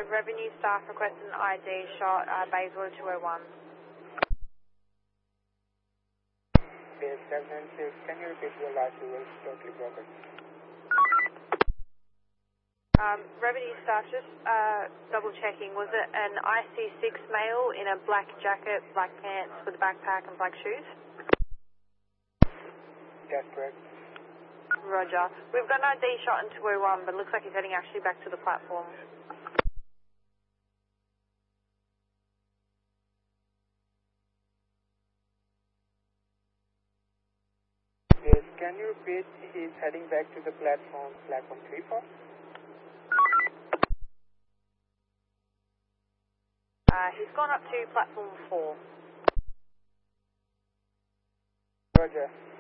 revenue staff requested an ID shot, Bayswater 201. Base 796, can you repeat your last two words? Totally broken. Revenue staff, just double checking, was it an IC6 male in a black jacket, black pants with a backpack and black shoes? That's correct. Roger. We've got an ID shot in 201, but it looks like he's heading actually back to the platform. Yes, can you repeat? He's heading back to the platform 34? He's gone up to platform 4. Roger.